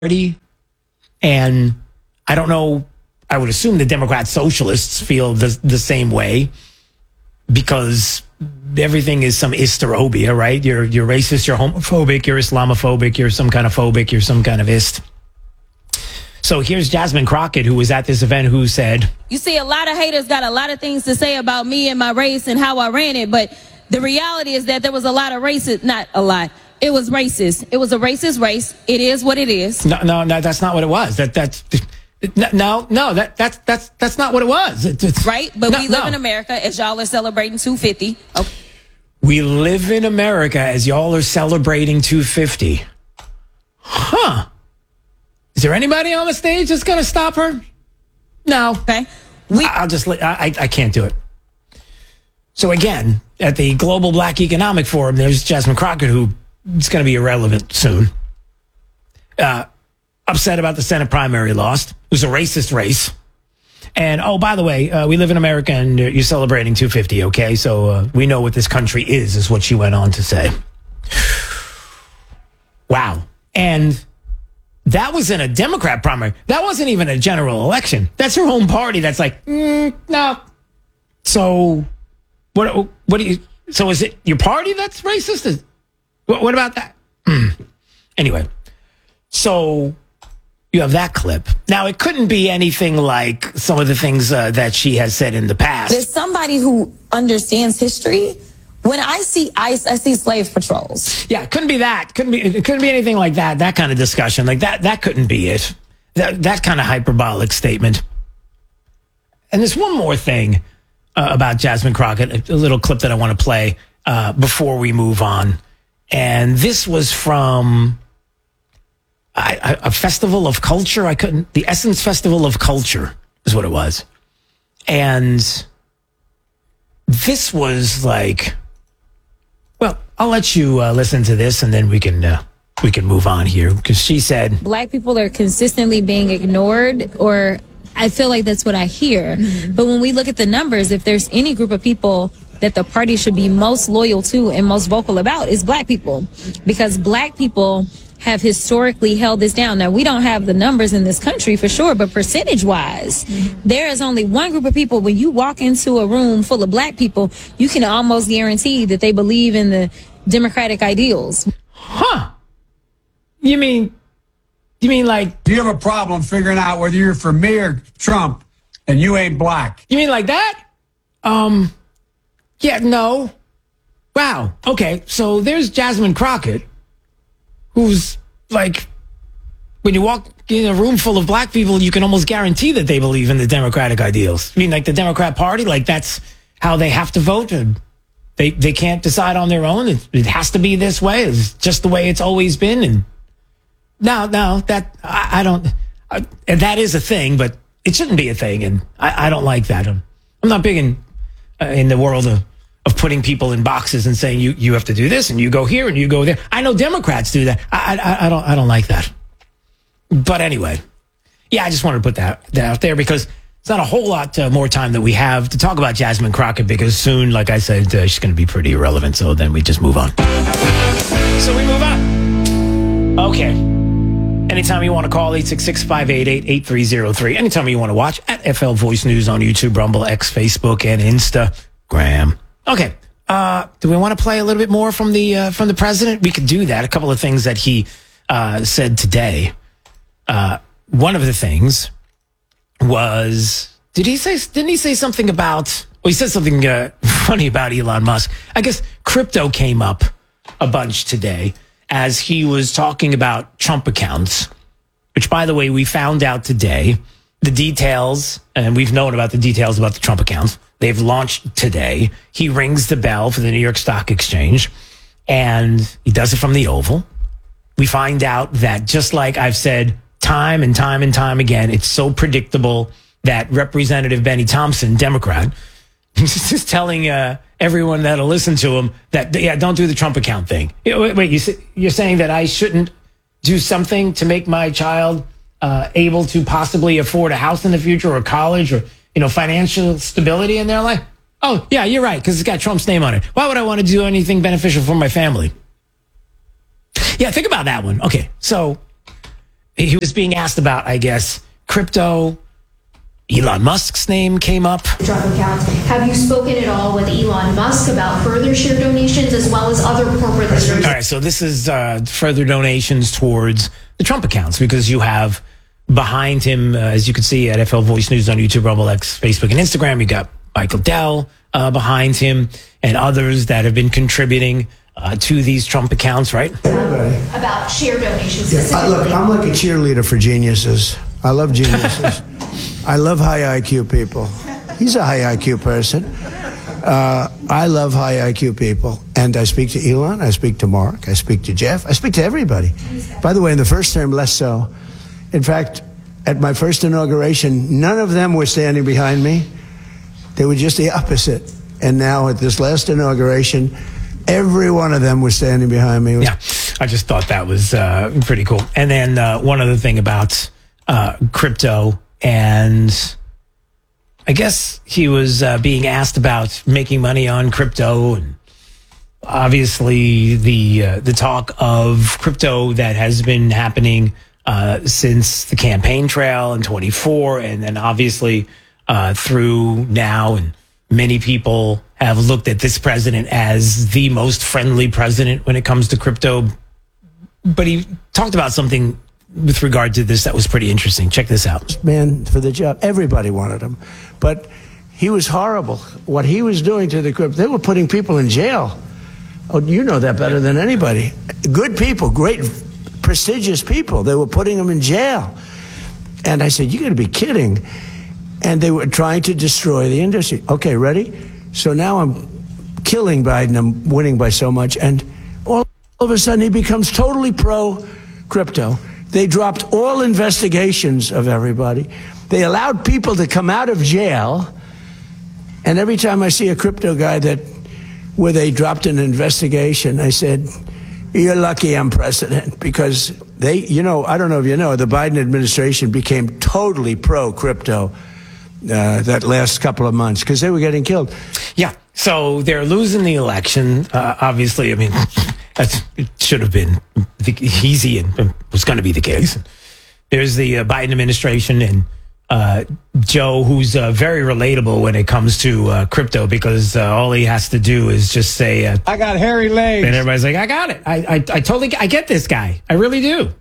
Party. And I don't know, I would assume the Democrat socialists feel the same way because everything is some isterobia, right? You're racist, you're homophobic, you're Islamophobic, you're some kind of phobic, you're some kind of ist. So here's Jasmine Crockett, who was at this event, who said, "You see, a lot of haters got a lot of things to say about me and my race and how I ran it, but the reality is that there was a lot of racist, not a lot. It was racist. It was a racist race. It is what it is." No, that's not what it was. That's not what it was. It's right, but we live in America as y'all are celebrating 250. Okay. We live in America as y'all are celebrating 250. Huh. Is there anybody on the stage that's going to stop her? No. Okay. I can't do it. So again, at the Global Black Economic Forum, there's Jasmine Crockett, who is going to be irrelevant soon. Upset about the Senate primary lost. It was a racist race. And, oh, by the way, we live in America and you're celebrating 250, okay? So we know what this country is what she went on to say. Wow. And that was in a Democrat primary. That wasn't even a general election. That's her own party that's like, no. So what do you, so is it your party that's racist? What about that? Anyway, so you have that clip. Now, it couldn't be anything like some of the things that she has said in the past. As somebody who understands history, when I see ICE, I see slave patrols. Yeah, it couldn't be that. It couldn't be anything like that. That kind of discussion. Like that couldn't be it. That kind of hyperbolic statement. And there's one more thing about Jasmine Crockett, a little clip that I want to play before we move on. And this was from a festival of culture. The Essence Festival of Culture is what it was. And this was like, well, I'll let you listen to this and then we can move on here, because she said, Black people are consistently being ignored, or I feel like that's what I hear. Mm-hmm. But when we look at the numbers, if there's any group of people that the party should be most loyal to and most vocal about, is Black people, because Black people have historically held this down. Now, we don't have the numbers in this country for sure, but percentage-wise, there is only one group of people. When you walk into a room full of Black people, you can almost guarantee that they believe in the democratic ideals. Huh? You mean like... Do you have a problem figuring out whether you're for me or Trump and you ain't Black? You mean like that? Yeah, no. Wow. Okay, so there's Jasmine Crockett, who's like, when you walk in a room full of Black people, you can almost guarantee that they believe in the democratic ideals. I mean, like the Democrat Party, like that's how they have to vote. And they can't decide on their own. It has to be this way. It's just the way it's always been. And no, that I don't. And that is a thing, but it shouldn't be a thing. And I don't like that. I'm not big in the world of putting people in boxes and saying you have to do this and you go here and you go there. I know Democrats do that. I don't like that. But anyway, yeah, I just wanted to put that out there because it's not a whole lot more time that we have to talk about Jasmine Crockett, because soon, like I said, she's going to be pretty irrelevant. So then we just move on. So we move on. Okay. Anytime you want to call, 866-588-8303. Anytime you want to watch at FL Voice News on YouTube, Rumble, X, Facebook, and Instagram. Okay. Do we want to play a little bit more from the president? We could do that. A couple of things that he said today. One of the things was, didn't he say something about, well, he said something funny about Elon Musk. I guess crypto came up a bunch today as he was talking about Trump accounts, which, by the way, we found out today the details, and we've known about the details about the Trump accounts. They've launched today. He rings the bell for the New York Stock Exchange, and he does it from the Oval. We find out that, just like I've said time and time and time again, it's so predictable that Representative Benny Thompson, Democrat, is just telling everyone that'll listen to him that, yeah, don't do the Trump account thing. Wait, you're saying that I shouldn't do something to make my child able to possibly afford a house in the future or college or, financial stability in their life? Oh, yeah, you're right, because it's got Trump's name on it. Why would I want to do anything beneficial for my family? Yeah, think about that one. Okay, so he was being asked about, I guess, crypto. Elon Musk's name came up. Trump account. Have you spoken at all with Elon Musk about further share donations as well as other corporate leaders? All right, so this is further donations towards the Trump accounts, because you have behind him, as you can see at FL Voice News on YouTube, Rumble, X, Facebook, and Instagram, you got Michael Dell behind him and others that have been contributing to these Trump accounts, right? Everybody. About share donations Yeah, specifically. look, I'm like a cheerleader for geniuses. I love geniuses. I love high IQ people. He's a high IQ person. I love high IQ people. And I speak to Elon, I speak to Mark, I speak to Jeff, I speak to everybody. By the way, in the first term, less so. In fact, at my first inauguration, none of them were standing behind me. They were just the opposite. And now at this last inauguration, every one of them was standing behind me. Yeah, I just thought that was pretty cool. And then one other thing about crypto, and I guess he was being asked about making money on crypto, and obviously the talk of crypto that has been happening since the campaign trail in 24, and then obviously through now, and many people have looked at this president as the most friendly president when it comes to crypto. But he talked about something with regard to this that was pretty interesting. Check this out. Man for the job. Everybody wanted him. But he was horrible. What he was doing to the crypto, they were putting people in jail. Oh, you know that better than anybody. Good people, great, prestigious people. They were putting them in jail. And I said, you got to be kidding. And they were trying to destroy the industry. Okay, ready? So now I'm killing Biden. I'm winning by so much. And all of a sudden he becomes totally pro-crypto. They dropped all investigations of everybody. They allowed people to come out of jail. And every time I see a crypto guy where they dropped an investigation, I said, you're lucky I'm president, because I don't know if you know, the Biden administration became totally pro-crypto that last couple of months because they were getting killed. Yeah, so they're losing the election. Obviously, I mean, it should have been easy and was going to be the case. There's the Biden administration and Joe, who's very relatable when it comes to crypto, because all he has to do is just say, I got hairy legs. and everybody's like, I got it. I totally I get this guy. I really do.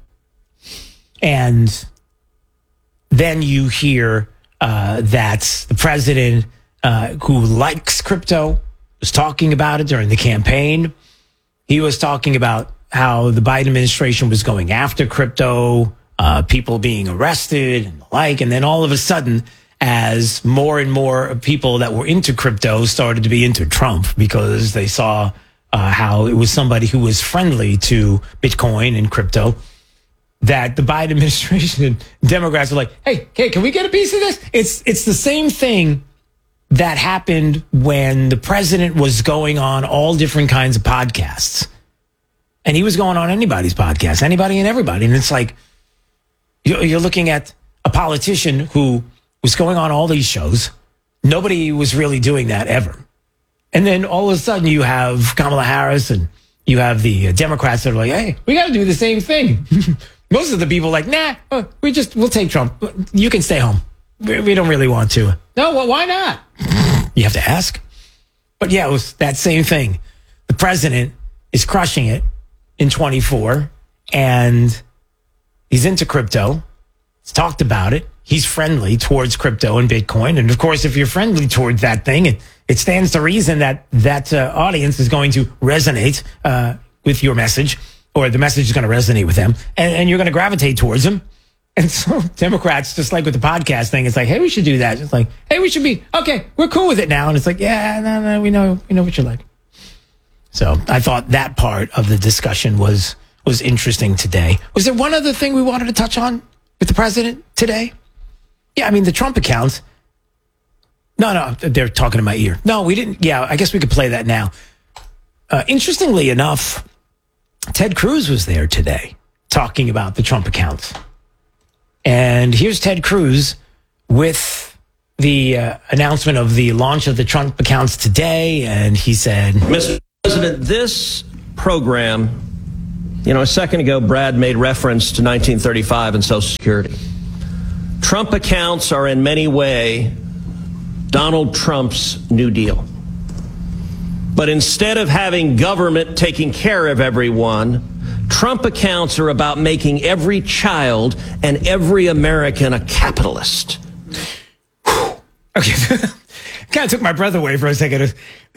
And then you hear that the president, who likes crypto, was talking about it during the campaign. He was talking about how the Biden administration was going after crypto, people being arrested and the like. And then all of a sudden, as more and more people that were into crypto started to be into Trump because they saw how it was somebody who was friendly to Bitcoin and crypto, that the Biden administration and Democrats were like, hey, can we get a piece of this? It's the same thing that happened when the president was going on all different kinds of podcasts. And he was going on anybody's podcast, anybody and everybody. And it's like, you're looking at a politician who was going on all these shows. Nobody was really doing that ever. And then all of a sudden you have Kamala Harris and you have the Democrats that are like, hey, we got to do the same thing. Most of the people are like, nah, we'll take Trump. You can stay home. We don't really want to. No, well, why not? You have to ask. But yeah, it was that same thing. The president is crushing it in 24, and he's into crypto. He's talked about it. He's friendly towards crypto and Bitcoin. And of course, if you're friendly towards that thing, it stands to reason that audience is going to resonate with your message, or the message is going to resonate with them, and you're going to gravitate towards them. And so Democrats, just like with the podcast thing, it's like, hey, we should do that. It's like, hey, we should be, okay, we're cool with it now. And it's like, yeah, no, we know what you're like. So I thought that part of the discussion was interesting today. Was there one other thing we wanted to touch on with the president today? Yeah, I mean, the Trump accounts. No, they're talking in my ear. No, we didn't. Yeah, I guess we could play that now. Interestingly enough, Ted Cruz was there today talking about the Trump accounts. And here's Ted Cruz with the announcement of the launch of the Trump accounts today. And he said, Mr. President, this program You know, a second ago, Brad made reference to 1935 and Social Security. Trump accounts are in many ways Donald Trump's New Deal. But instead of having government taking care of everyone, Trump accounts are about making every child and every American a capitalist. Okay, kind of took my breath away for a second.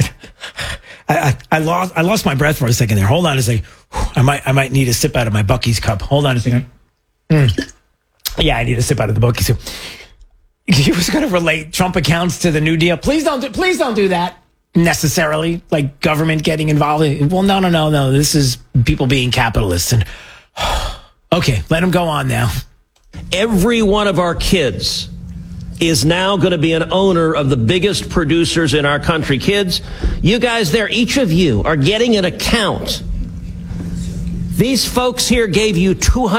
I lost my breath for a second there. Hold on a second. I might need a sip out of my Buc-ee's cup. Hold on a second. Yeah, I need a sip out of the Buc-ee's. He was going to relate Trump accounts to the New Deal. Please don't do that necessarily. Like government getting involved. Well, no. This is people being capitalists. And okay, let him go on now. Every one of our kids is now going to be an owner of the biggest producers in our country. Kids, you guys there, each of you are getting an account. These folks here gave you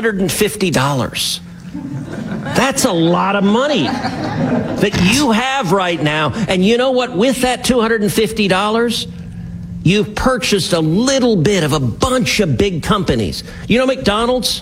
$250. That's a lot of money that you have right now. And you know what? With that $250, you've purchased a little bit of a bunch of big companies. You know McDonald's?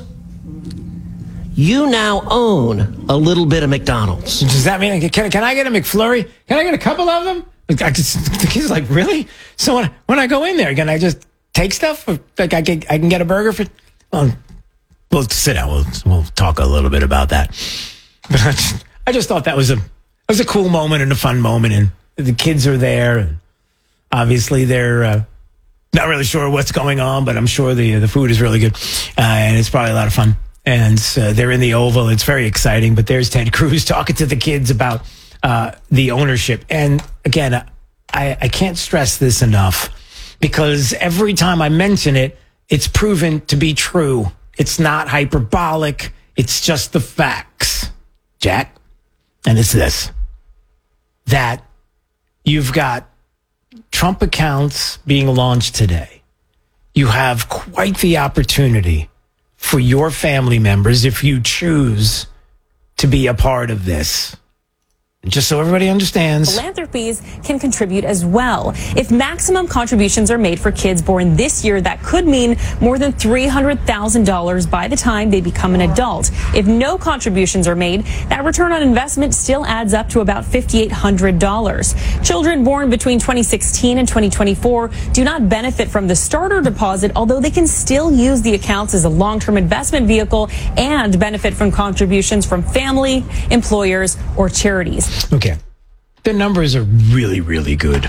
You now own a little bit of McDonald's. Does that mean, can I get a McFlurry? Can I get a couple of them? The kid's like, really? So when I go in there, can I just take stuff? Or like I can get a burger for... We'll sit down. We'll talk a little bit about that. But I just thought that was a cool moment and a fun moment. And the kids are there. And obviously, they're not really sure what's going on, but I'm sure the food is really good. And it's probably a lot of fun. And they're in the Oval. It's very exciting. But there's Ted Cruz talking to the kids about the ownership. And again, I can't stress this enough because every time I mention it, it's proven to be true. It's not hyperbolic. It's just the facts, Jack. And it's this, that you've got Trump accounts being launched today. You have quite the opportunity for your family members, if you choose to be a part of this. Just so everybody understands. Philanthropies can contribute as well. If maximum contributions are made for kids born this year, that could mean more than $300,000 by the time they become an adult. If no contributions are made, that return on investment still adds up to about $5,800. Children born between 2016 and 2024 do not benefit from the starter deposit, although they can still use the accounts as a long-term investment vehicle and benefit from contributions from family, employers, or charities. Okay. The numbers are really, really good.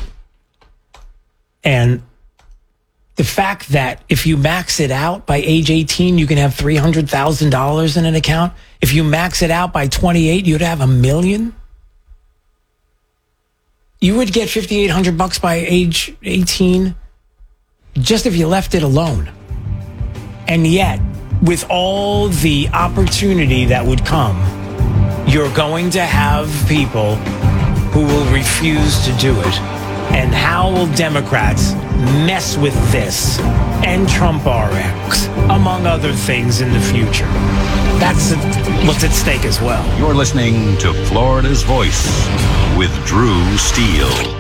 And the fact that if you max it out by age 18, you can have $300,000 in an account. If you max it out by 28, you'd have $1 million. You would get $5,800 by age 18 just if you left it alone. And yet, with all the opportunity that would come, you're going to have people who will refuse to do it. And how will Democrats mess with this and Trump RX, among other things in the future? That's what's at stake as well. You're listening to Florida's Voice with Drew Steele.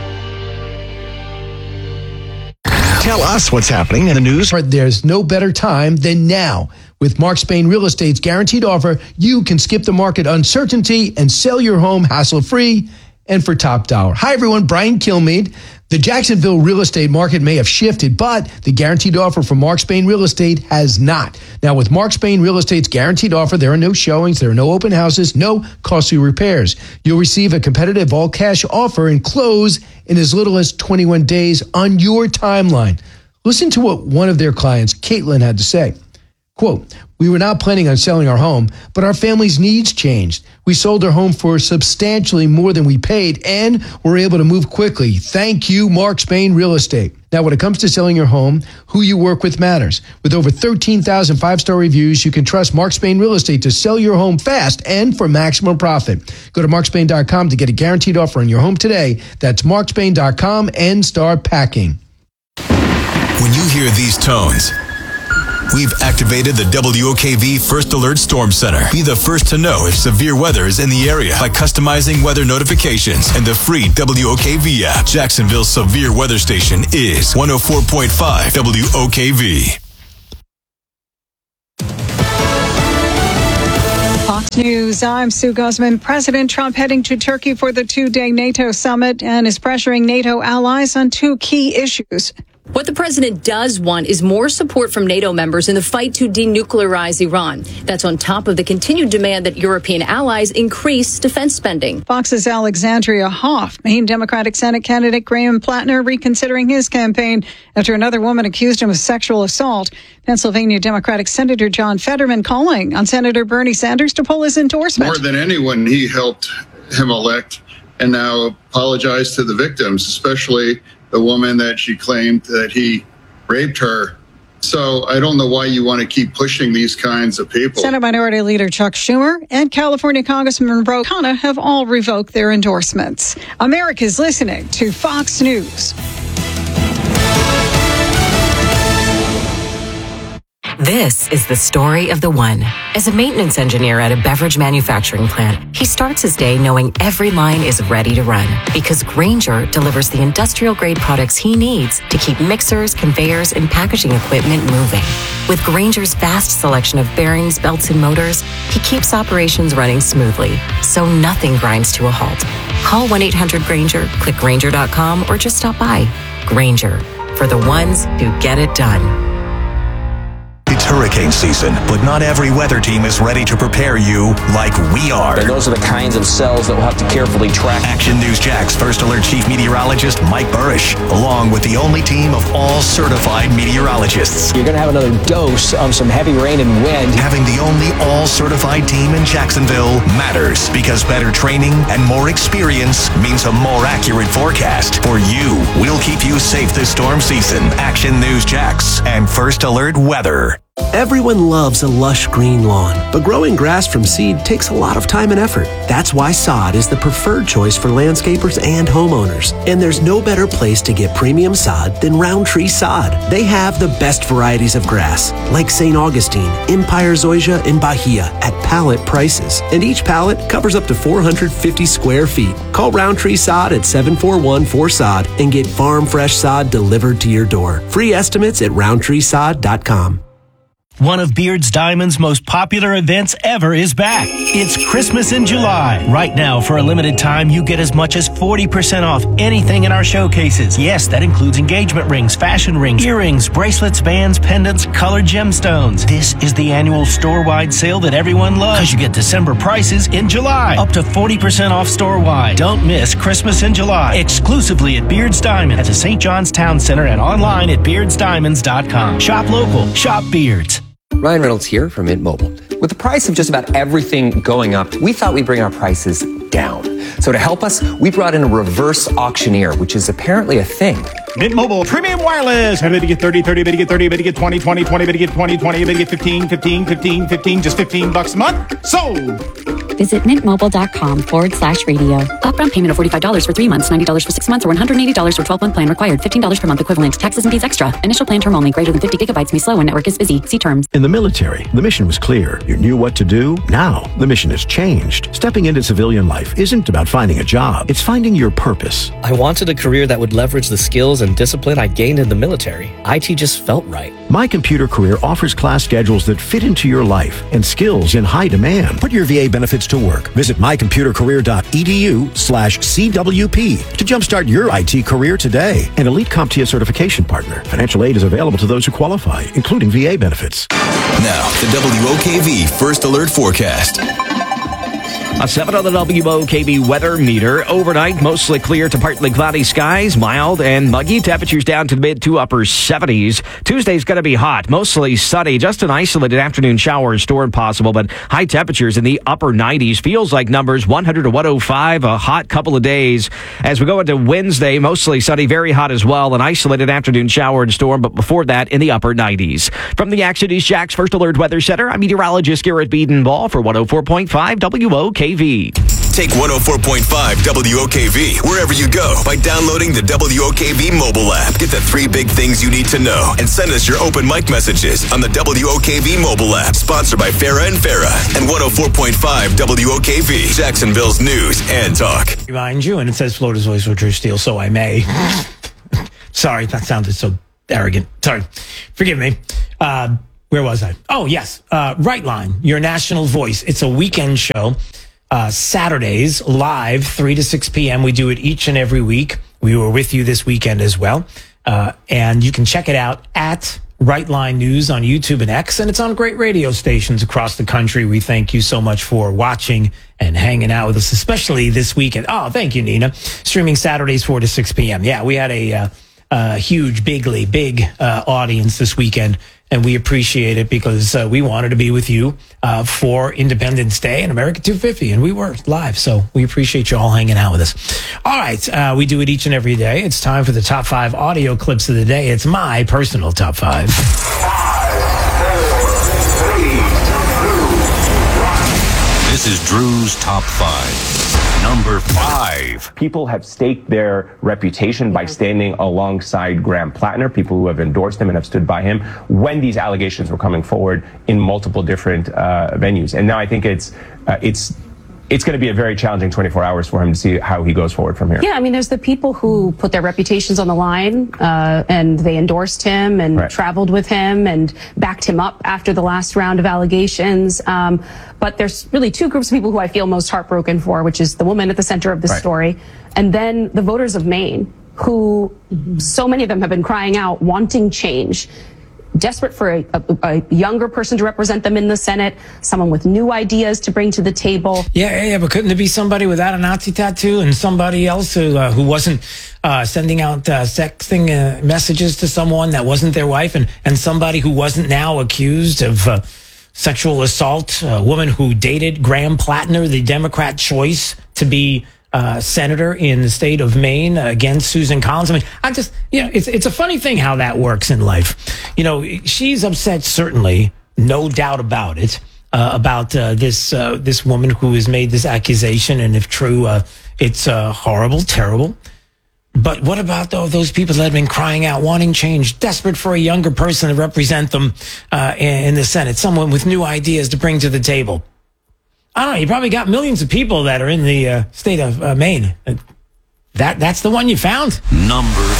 Tell us what's happening in the news. There's no better time than now. With Mark Spain Real Estate's guaranteed offer, you can skip the market uncertainty and sell your home hassle-free and for top dollar. Hi, everyone. Brian Kilmeade. The Jacksonville real estate market may have shifted, but the guaranteed offer from Mark Spain Real Estate has not. Now, with Mark Spain Real Estate's guaranteed offer, there are no showings, there are no open houses, no costly repairs. You'll receive a competitive all-cash offer and close in as little as 21 days on your timeline. Listen to what one of their clients, Caitlin, had to say. Quote, "We were not planning on selling our home, but our family's needs changed. We sold our home for substantially more than we paid and were able to move quickly. Thank you, Mark Spain Real Estate." Now, when it comes to selling your home, who you work with matters. With over 13,000 five-star reviews, you can trust Mark Spain Real Estate to sell your home fast and for maximum profit. Go to markspain.com to get a guaranteed offer on your home today. That's markspain.com and start packing. When you hear these tones, we've activated the WOKV First Alert Storm Center. Be the first to know if severe weather is in the area by customizing weather notifications and the free WOKV app. Jacksonville's severe weather station is 104.5 WOKV. News. I'm Sue Guzman. President Trump heading to Turkey for the two-day NATO summit and is pressuring NATO allies on two key issues. What the president does want is more support from NATO members in the fight to denuclearize Iran. That's on top of the continued demand that European allies increase defense spending. Fox's Alexandria Hoff, Maine Democratic Senate candidate Graham Plattner reconsidering his campaign after another woman accused him of sexual assault. Pennsylvania Democratic Senator John Fetterman calling on Senator Bernie Sanders to pull his endorsement. More than anyone, he helped him elect and now apologize to the victims, especially the woman that she claimed that he raped her. So I don't know why you want to keep pushing these kinds of people. Senate Minority Leader Chuck Schumer and California Congressman Ro Khanna have all revoked their endorsements. America's listening to Fox News. This is the story of the one. As a maintenance engineer at a beverage manufacturing plant, he starts his day knowing every line is ready to run because Grainger delivers the industrial-grade products he needs to keep mixers, conveyors, and packaging equipment moving. With Grainger's vast selection of bearings, belts, and motors, he keeps operations running smoothly, so nothing grinds to a halt. Call 1-800-GRAINGER, click Grainger.com, or just stop by. Grainger, for the ones who get it done. It's hurricane season, but not every weather team is ready to prepare you like we are. And those are the kinds of cells that we'll have to carefully track. Action News Jack's First Alert Chief Meteorologist Mike Burrish, along with the only team of all certified meteorologists. You're going to have another dose of some heavy rain and wind. Having the only all-certified team in Jacksonville matters because better training and more experience means a more accurate forecast. For you, we'll keep you safe this storm season. Action News Jax and First Alert Weather. Everyone loves a lush green lawn, but growing grass from seed takes a lot of time and effort. That's why sod is the preferred choice for landscapers and homeowners. And there's no better place to get premium sod than Roundtree Sod. They have the best varieties of grass, like St. Augustine, Empire Zoysia, and Bahia at pallet prices. And each pallet covers up to 450 square feet. Call Roundtree Sod at 741-4SOD and get farm fresh sod delivered to your door. Free estimates at roundtreesod.com. One of Beard's Diamond's most popular events ever is back. It's Christmas in July. Right now, for a limited time, you get as much as 40% off anything in our showcases. Yes, that includes engagement rings, fashion rings, earrings, bracelets, bands, pendants, colored gemstones. This is the annual store-wide sale that everyone loves because you get December prices in July. Up to 40% off store-wide. Don't miss Christmas in July. Exclusively at Beard's Diamond at the St. John's Town Center and online at beardsdiamonds.com. Shop local. Shop Beards. Ryan Reynolds here from Mint Mobile. With the price of just about everything going up, we thought we'd bring our prices down. So to help us, we brought in a reverse auctioneer, which is apparently a thing. Mint Mobile Premium Wireless. How did you get 30, 30, bid you get 30, bid you get 20, 20, 20, bid you get 20, 20, bid you get 15, 15, 15, 15, just $15 a month? Sold! Visit mintmobile.com/radio. Upfront payment of $45 for 3 months, $90 for 6 months, or $180 for 12-month plan required. $15 per month equivalent. Taxes and fees extra. Initial plan term only. Greater than 50 gigabytes may slow when network is busy. See terms. In the military, the mission was clear. You knew what to do. Now, the mission has changed. Stepping into civilian life isn't about finding a job. It's finding your purpose. I wanted a career that would leverage the skills and discipline I gained in the military. IT just felt right. My Computer Career offers class schedules that fit into your life and skills in high demand. Put your VA benefits to work. Visit mycomputercareer.edu/CWP to jumpstart your IT career today. An elite CompTIA certification partner. Financial aid is available to those who qualify, including VA benefits. Now, the WOKV First Alert Forecast. A 7 on the WOKV weather meter. Overnight, mostly clear to partly cloudy skies, mild and muggy. Temperatures down to the mid to upper 70s. Tuesday's going to be hot, mostly sunny. Just an isolated afternoon shower or storm possible, but high temperatures in the upper 90s. Feels like numbers 100 to 105, a hot couple of days. As we go into Wednesday, mostly sunny, very hot as well. An isolated afternoon shower and storm, but before that, in the upper 90s. From the Action News Jack's First Alert Weather Center, I'm meteorologist Garrett Bedenbaugh for 104.5 WOKV. Take 104.5 WOKV wherever you go by downloading the WOKV mobile app. Get the 3 big things you need to know and send us your open mic messages on the WOKV mobile app. Sponsored by Farah and Farah and 104.5 WOKV, Jacksonville's news and talk. Remind you, and it says Florida's voice with Drew Steele, so I may. Sorry, that sounded so arrogant. Sorry. Forgive me. Where was I? Oh, yes. Right Line, your national voice. It's a weekend show. Saturdays, live, 3 to 6 p.m. We do it each and every week. We were with you this weekend as well. And you can check it out at Right Line News on YouTube and X, and it's on great radio stations across the country. We thank you so much for watching and hanging out with us, especially this weekend. Oh, thank you, Nina. Streaming Saturdays, 4 to 6 p.m. Yeah, we had a huge, big audience this weekend, and we appreciate it because we wanted to be with you for Independence Day and America 250, and we were live, so we appreciate you all hanging out with us. All right, we do it each and every day. It's time for the top 5 audio clips of the day. It's my personal top 5. 5, 4, 3, 2, 1. This is Drew's top 5. Number 5. People have staked their reputation by standing alongside Graham Plattner, people who have endorsed him and have stood by him when these allegations were coming forward in multiple different venues. And now I think it's going to be a very challenging 24 hours for him to see how he goes forward from here. Yeah, I mean, there's the people who put their reputations on the line and they endorsed him and traveled with him and backed him up after the last round of allegations. But there's really 2 groups of people who I feel most heartbroken for, which is the woman at the center of the story, and then the voters of Maine, who so many of them have been crying out, wanting change, desperate for a younger person to represent them in the Senate, someone with new ideas to bring to the table. Yeah, but couldn't it be somebody without a Nazi tattoo and somebody else who wasn't sending out sexting messages to someone that wasn't their wife, and somebody who wasn't now accused of sexual assault, a woman who dated Graham Plattner, the Democrat choice to be senator in the state of Maine against Susan Collins. I mean, it's a funny thing how that works in life. You know, she's upset, certainly, no doubt about it, about this woman who has made this accusation. And if true, it's horrible, terrible. But what about those people that have been crying out, wanting change, desperate for a younger person to represent them in the Senate, someone with new ideas to bring to the table? I don't know. You probably got millions of people that are in the state of Maine. That's the one you found. Number 4.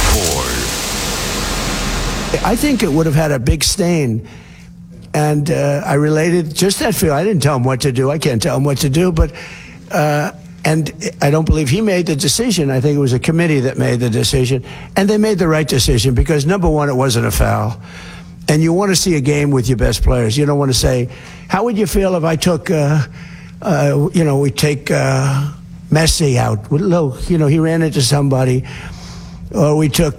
I think it would have had a big stain. And I related just that feel. I didn't tell him what to do. I can't tell him what to do. But and I don't believe he made the decision. I think it was a committee that made the decision. And they made the right decision because, number one, it wasn't a foul. And you want to see a game with your best players. You don't want to say, how would you feel if I took... we take Messi out. Look, he ran into somebody. Or we took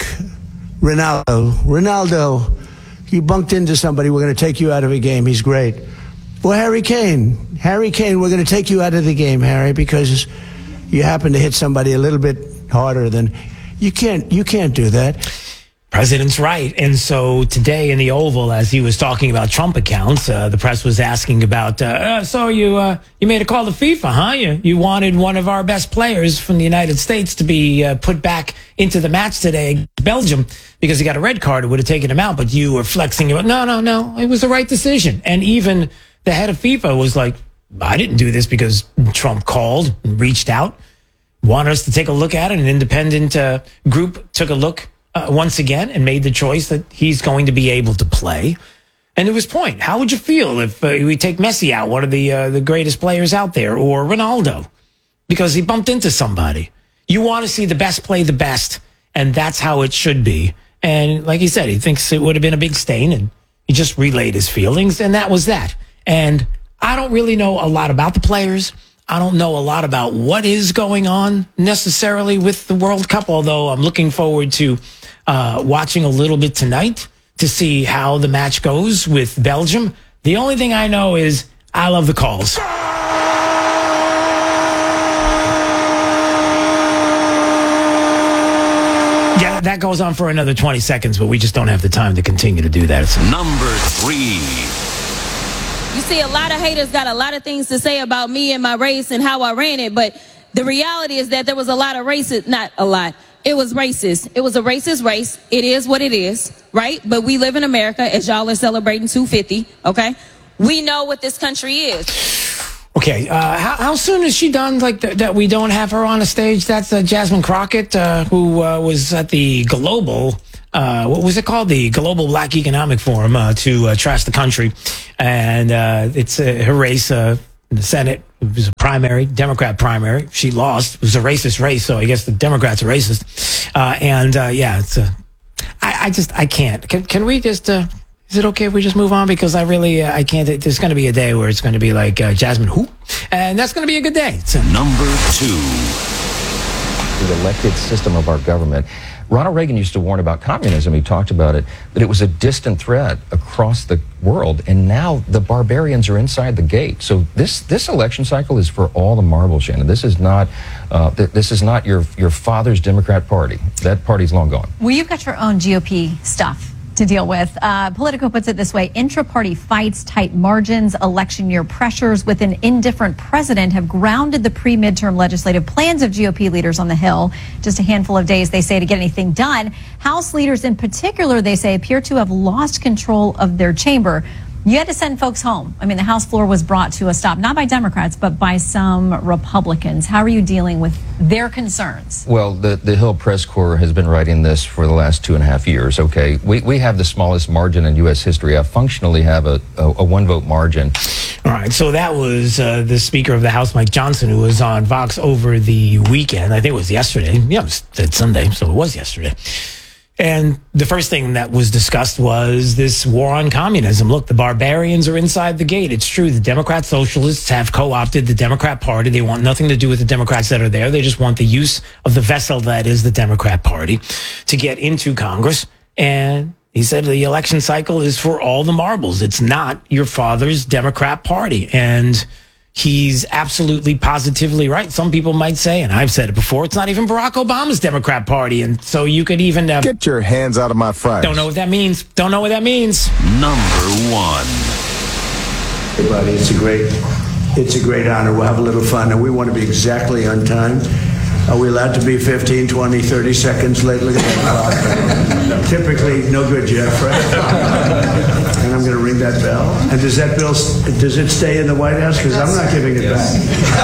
Ronaldo, he bunked into somebody. We're going to take you out of a game. He's great. Well, Harry Kane, we're going to take you out of the game, Harry, because you happen to hit somebody a little bit harder than... You can't do that. President's right. And so today in the Oval, as he was talking about Trump accounts, the press was asking about, so you made a call to FIFA, huh? You wanted one of our best players from the United States to be put back into the match today against Belgium because he got a red card. It would have taken him out, but you were flexing. No. It was the right decision. And even the head of FIFA was like, I didn't do this because Trump called and reached out, wanted us to take a look at it. An independent group took a look once again and made the choice that he's going to be able to play. And to his point, how would you feel if we take Messi out, one of the greatest players out there, or Ronaldo, because he bumped into somebody? You want to see the best play the best, and that's how it should be. And like he said, he thinks it would have been a big stain, and he just relayed his feelings, and that was that. And I don't really know a lot about the players. I don't know a lot about what is going on necessarily with the World Cup, although I'm looking forward to watching a little bit tonight to see how the match goes with Belgium. The only thing I know is I love the calls. Yeah, that goes on for another 20 seconds, but we just don't have the time to continue to do that. Number 3. You see, a lot of haters got a lot of things to say about me and my race and how I ran it, but the reality is that there was a lot of racist, not a lot. It was racist. It was a racist race. It is what it is, right? But we live in America, as y'all are celebrating 250, okay? We know what this country is. Okay, how soon is she done, like, that we don't have her on a stage? That's Jasmine Crockett, who was at the Global what was it called? The Global Black Economic Forum to trash the country. And it's her race in the Senate. It was a primary, Democrat primary. She lost. It was a racist race, so I guess the Democrats are racist. I can't. Can we just... is it okay if we just move on? Because I can't. There's going to be a day where it's going to be like Jasmine Who, and that's going to be a good day. Number 2. The elected system of our government. Ronald Reagan used to warn about communism. He talked about it, that it was a distant threat across the world, and now the barbarians are inside the gate. So this election cycle is for all the marbles, Shannon. This is not your father's Democrat Party. That party's long gone. Well, you've got your own GOP stuff to deal with. Politico puts it this way: intra-party fights, tight margins, election year pressures with an indifferent president have grounded the pre-midterm legislative plans of GOP leaders on the Hill. Just a handful of days, they say, to get anything done. House leaders in particular, they say, appear to have lost control of their chamber. You had to send folks home. I mean, the House floor was brought to a stop, not by Democrats, but by some Republicans. How are you dealing with their concerns? Well, the Hill Press Corps has been writing this for the last 2.5 years, okay? We have the smallest margin in U.S. history. I functionally have a one-vote margin. All right, so that was the Speaker of the House, Mike Johnson, who was on Vox over the weekend. I think it was yesterday. Yeah, it was Sunday, so it was yesterday. And the first thing that was discussed was this war on communism. Look, the barbarians are inside the gate. It's true. The Democrat socialists have co-opted the Democrat Party. They want nothing to do with the Democrats that are there. They just want the use of the vessel that is the Democrat Party to get into Congress. And he said the election cycle is for all the marbles. It's not your father's Democrat Party. And he's absolutely positively right. Some people might say, and I've said it before, it's not even Barack Obama's Democrat Party. And so you could even... Get your hands out of my fries. Don't know what that means. Don't know what that means. Number 1. Hey, buddy, it's a great honor. We'll have a little fun, and we want to be exactly on time. Are we allowed to be 15, 20, 30 seconds late? Look at that clock. Typically, no good, Jeff, right? And I'm going to ring that bell. And does it stay in the White House? Because I'm not giving it back.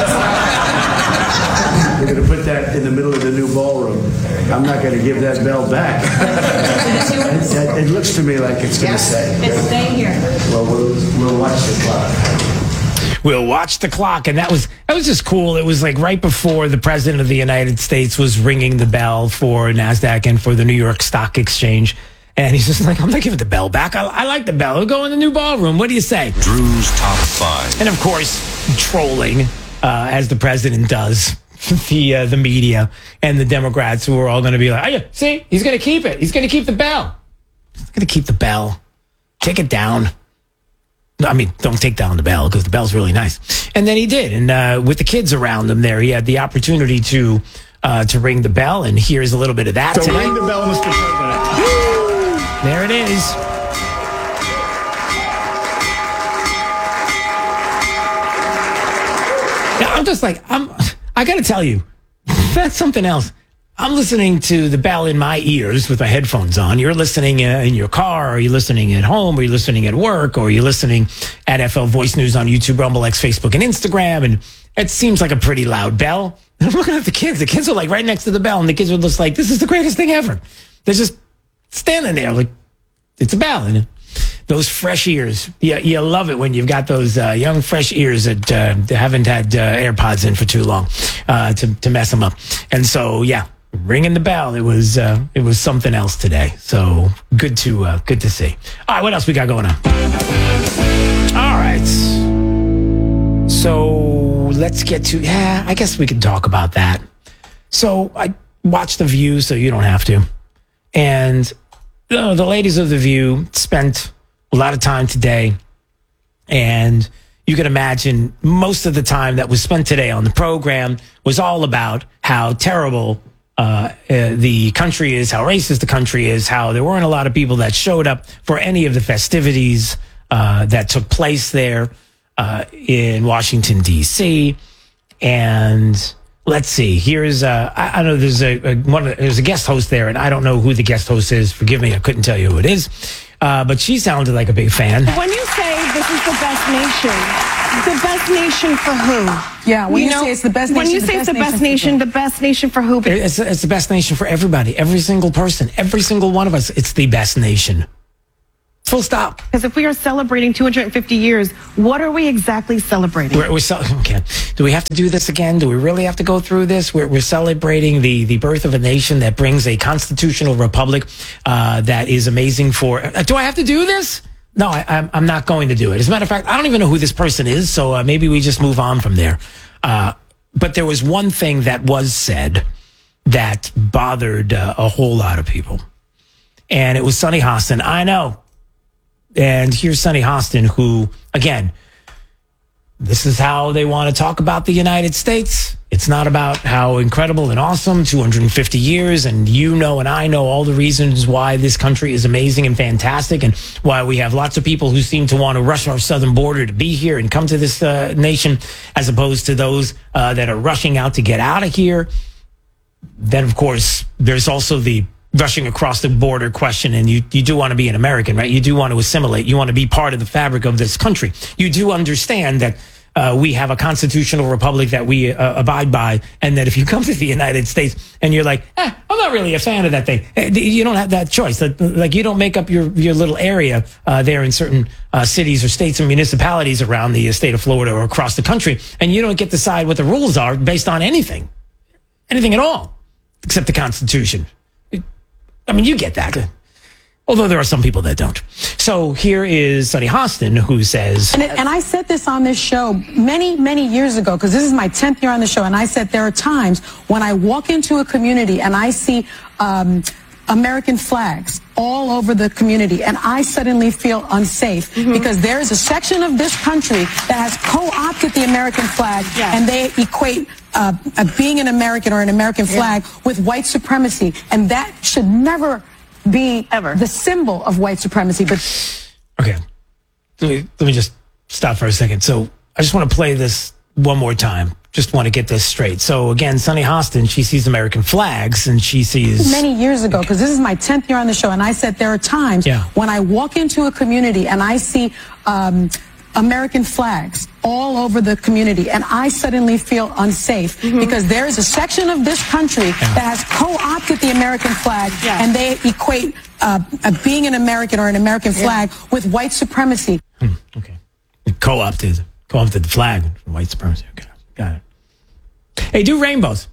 We're going to put that in the middle of the new ballroom. I'm not going to give that bell back. It looks to me like it's going to stay. It's staying here. Well, we'll watch the clock. We'll watch the clock. And that was just cool. It was like right before the president of the United States was ringing the bell for NASDAQ and for the New York Stock Exchange. And he's just like, I'm not giving the bell back. I like the bell. We'll go in the new ballroom. What do you say? Drew's Top 5. And of course, trolling, as the president does, the media and the Democrats, who are all going to be like, oh, yeah, see, he's going to keep it. He's going to keep the bell. He's going to keep the bell. Take it down. I mean, don't take down the bell, because the bell's really nice. And then he did. And with the kids around him there, he had the opportunity to ring the bell. And here's a little bit of that So today. ring the bell, Mr. President. There it is. Yeah, I'm just like, I got to tell you, that's something else. I'm listening to the bell in my ears with my headphones on. You're listening in your car, or you're listening at home, or you're listening at work, or you're listening at FL Voice News on YouTube, Rumble, X, Facebook, and Instagram. And it seems like a pretty loud bell. And I'm looking at the kids. The kids are like right next to the bell, and the kids were just like, this is the greatest thing ever. They're just standing there like, it's a bell. And those fresh ears, you love it when you've got those young, fresh ears that haven't had AirPods in for too long to mess them up. And so, yeah. Ringing the bell, it was something else today. So good to see. All right, what else we got going on? All right, so let's get to I guess we can talk about that. So I watched The View, so you don't have to. And the ladies of The View spent a lot of time today, and you can imagine most of the time that was spent today on the program was all about how terrible the country is, how racist the country is, how there weren't a lot of people that showed up for any of the festivities that took place there in Washington, D.C. And let's see, here's I know there's a guest host there, and I don't know who the guest host is. Forgive me, I couldn't tell you who it is. But she sounded like a big fan. When you say this is the best nation, The best nation for who? Yeah, when you say it's the best nation. When you say it's the best nation, the best nation for who? It's the best nation for everybody, every single person, every single one of us. It's the best nation. Full stop. Because if we are celebrating 250 years, what are we exactly celebrating? Okay. Do we have to do this again? Do we really have to go through this? We're celebrating the birth of a nation that brings a constitutional republic that is amazing for... do I have to do this? No, I'm not going to do it. As a matter of fact, I don't even know who this person is, so maybe we just move on from there. But there was one thing that was said that bothered a whole lot of people. And it was Sunny Hostin. I know. And here's Sunny Hostin, who, again, this is how they want to talk about the United States. It's not about how incredible and awesome, 250 years, and you know and I know all the reasons why this country is amazing and fantastic, and why we have lots of people who seem to want to rush our southern border to be here and come to this nation, as opposed to those that are rushing out to get out of here. Then, of course, there's also the rushing across the border question, and you do want to be an American, right? You do want to assimilate. You want to be part of the fabric of this country. You do understand that we have a constitutional republic that we abide by, and that if you come to the United States and you're like, I'm not really a fan of that thing, you don't have that choice. Like, you don't make up your little area there in certain cities or states and municipalities around the state of Florida or across the country, and you don't get to decide what the rules are based on anything at all, except the Constitution. I mean, you get that. Although there are some people that don't. So here is Sunny Hostin, who says... And I said this on this show many, many years ago, because this is my 10th year on the show, and I said there are times when I walk into a community and I see American flags all over the community, and I suddenly feel unsafe because there is a section of this country that has co-opted the American flag, and they equate being an American or an American flag with white supremacy, and that should never be the symbol of white supremacy. But okay, let me just stop for a second. So I just want to play this one more time. Just want to get this straight. So again, Sunny Hostin, she sees American flags, and she sees... Many years ago, because this is my 10th year on the show, and I said there are times when I walk into a community and I see American flags all over the community, and I suddenly feel unsafe because there is a section of this country that has co-opted the American flag, and they equate being an American or an American flag with white supremacy. Okay. Co-opted the flag, white supremacy. Okay. Got it. Hey, do rainbows.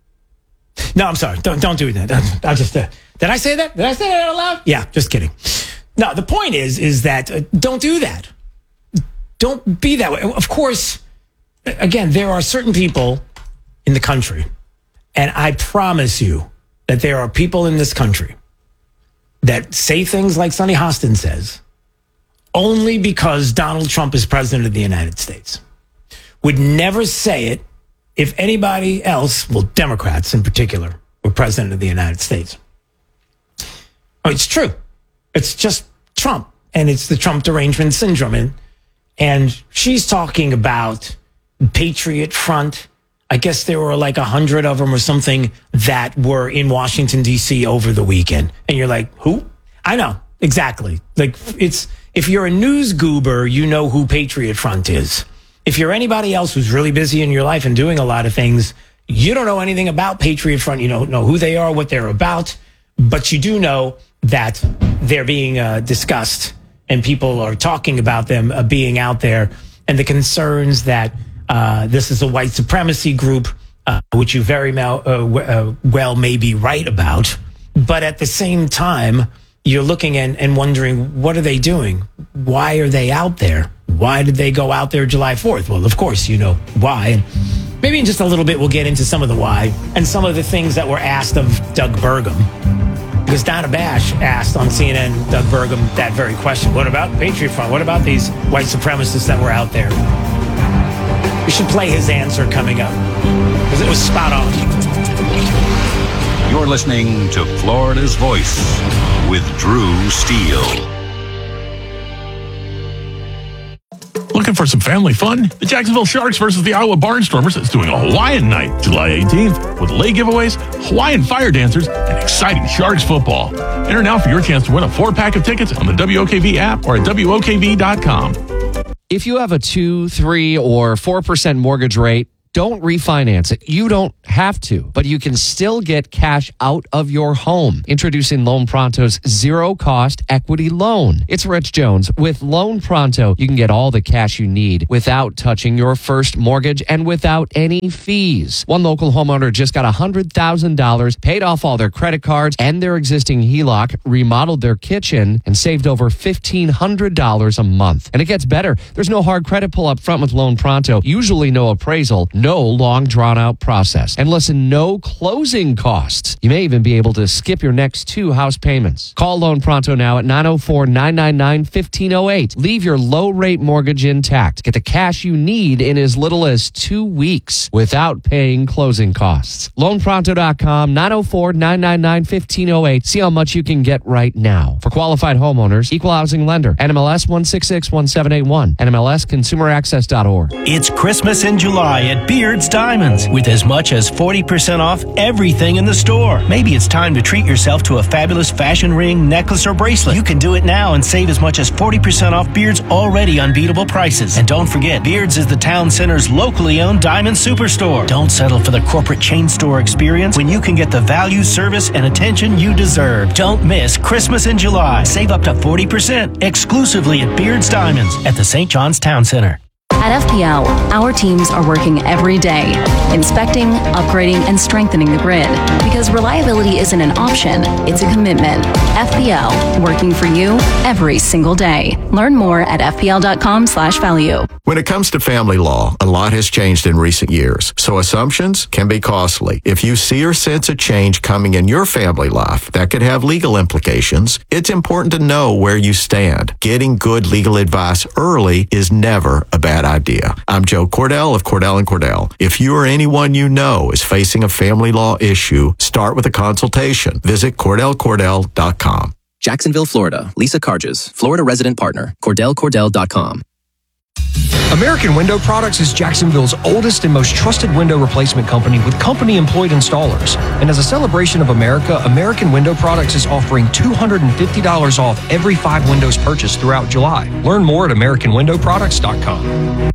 No, I'm sorry. Don't do that. I just did I say that? Did I say that out loud? Yeah, just kidding. No, the point is that don't do that. Don't be that way. Of course, again, there are certain people in the country, and I promise you that there are people in this country that say things like Sunny Hostin says only because Donald Trump is president of the United States. Would never say it if anybody else, well, Democrats in particular, were president of the United States. Oh, it's true. It's just Trump, and it's the Trump derangement syndrome. And she's talking about Patriot Front. I guess there were like 100 of them or something that were in Washington, D.C. over the weekend. And you're like, who? I know, exactly. Like, it's, if you're a news goober, you know who Patriot Front is. If you're anybody else who's really busy in your life and doing a lot of things, you don't know anything about Patriot Front. You don't know who they are, what they're about, but you do know that they're being discussed, and people are talking about them being out there, and the concerns that this is a white supremacy group, which you very well may be right about. But at the same time, you're looking and wondering, what are they doing? Why are they out there? Why did they go out there July 4th? Well, of course, you know why. And maybe in just a little bit, we'll get into some of the why and some of the things that were asked of Doug Burgum. Because Donna Bash asked on CNN, Doug Burgum, that very question. What about Patriot Front? What about these white supremacists that were out there? We should play his answer coming up, because it was spot on. You're listening to Florida's Voice with Drew Steele. Looking for some family fun? The Jacksonville Sharks versus the Iowa Barnstormers is doing a Hawaiian night, July 18th, with lei giveaways, Hawaiian fire dancers, and exciting Sharks football. Enter now for your chance to win a 4-pack of tickets on the WOKV app or at WOKV.com. If you have a 2, 3, or 4% mortgage rate, don't refinance it. You don't have to, but you can still get cash out of your home. Introducing Loan Pronto's zero-cost equity loan. It's Rich Jones. With Loan Pronto, you can get all the cash you need without touching your first mortgage and without any fees. One local homeowner just got $100,000, paid off all their credit cards and their existing HELOC, remodeled their kitchen, and saved over $1,500 a month. And it gets better. There's no hard credit pull up front with Loan Pronto. Usually no appraisal, no long drawn-out process. And listen, no closing costs. You may even be able to skip your next 2 house payments. Call Loan Pronto now at 904-999-1508. Leave your low-rate mortgage intact. Get the cash you need in as little as 2 weeks without paying closing costs. LoanPronto.com, 904-999-1508. See how much you can get right now. For qualified homeowners, Equal Housing Lender, NMLS 1661781, NMLSConsumerAccess.org. It's Christmas in July at Beard's Diamonds with as much as 40% off everything in the store. Maybe it's time to treat yourself to a fabulous fashion ring, necklace, or bracelet. You can do it now and save as much as 40% off Beard's already unbeatable prices. And don't forget, Beard's is the town center's locally owned diamond superstore. Don't settle for the corporate chain store experience when you can get the value, service, and attention you deserve. Don't miss Christmas in July. Save up to 40% exclusively at Beard's Diamonds at the St. John's Town Center. At FPL, our teams are working every day, inspecting, upgrading, and strengthening the grid. Because reliability isn't an option, it's a commitment. FPL, working for you every single day. Learn more at fpl.com/value. When it comes to family law, a lot has changed in recent years, so assumptions can be costly. If you see or sense a change coming in your family life that could have legal implications, it's important to know where you stand. Getting good legal advice early is never a bad idea. I'm Joe Cordell of Cordell & Cordell. If you or anyone you know is facing a family law issue, start with a consultation. Visit CordellCordell.com. Jacksonville, Florida. Lisa Carges, Florida resident partner. CordellCordell.com. American Window Products is Jacksonville's oldest and most trusted window replacement company with company-employed installers. And as a celebration of America, American Window Products is offering $250 off every 5 windows purchased throughout July. Learn more at AmericanWindowProducts.com.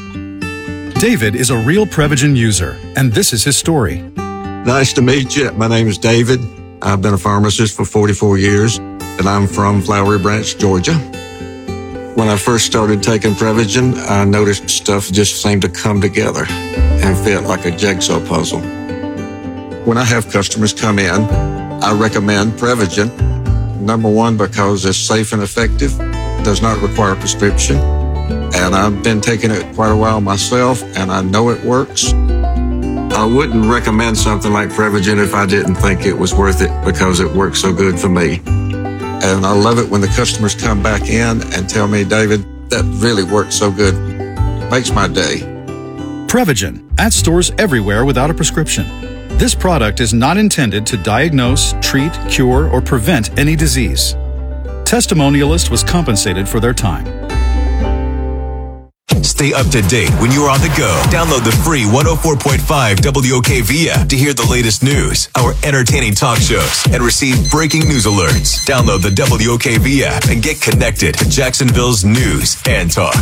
David is a real Prevagen user, and this is his story. Nice to meet you. My name is David. I've been a pharmacist for 44 years, and I'm from Flowery Branch, Georgia. When I first started taking Prevagen, I noticed stuff just seemed to come together and fit like a jigsaw puzzle. When I have customers come in, I recommend Prevagen. Number one, because it's safe and effective, does not require a prescription, and I've been taking it quite a while myself, and I know it works. I wouldn't recommend something like Prevagen if I didn't think it was worth it because it works so good for me. And I love it when the customers come back in and tell me, David, that really worked so good. Makes my day. Prevagen, at stores everywhere without a prescription. This product is not intended to diagnose, treat, cure, or prevent any disease. Testimonialist was compensated for their time. Stay up to date when you're on the go. Download the free 104.5 WOKV app to hear the latest news, our entertaining talk shows, and receive breaking news alerts. Download the WOKV app and get connected to Jacksonville's news and talk.